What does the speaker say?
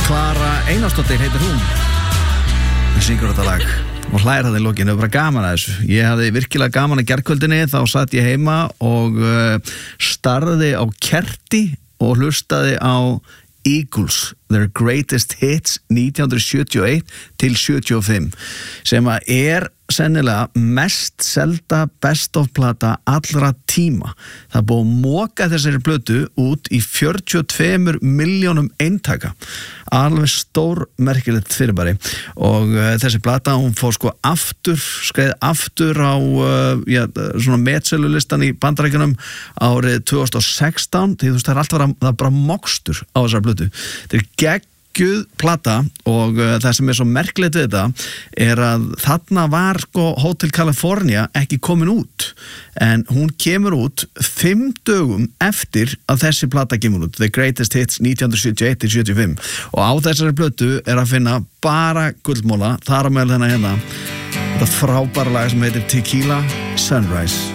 Klara Einarsdóttir heitir hún. Hún syngur þetta lag og hlær það í lokinu, það var bara gaman að þessu. Ég hafði virkilega gaman að gærkvöldinni, þá satt ég heima og starði á kerti og hlustaði á Eagles, Their Greatest Hits 1971 til 75 sem að sennilega mest selda best of plata allra tíma. Það búið að moka þessari plötu út í 42 milljónum eintaka. Alveg stór merkilegt fyrirbæri og þessi plata hún fór skreið aftur á svona metsölulistan í Bandaríkjunum árið 2016 því þú veist það alltaf bara mokstur á þessari plötu. Þetta geggjuð plata og það sem svo merkilegt við þetta að þarna var Hotel California ekki komin út en hún kemur út 5 dögum eftir að þessi plata kemur út, The Greatest Hits 1971-75 og á þessari plötu að finna bara gullmóla, þar á meðal hérna þetta frábæra lag sem heitir Tequila Sunrise.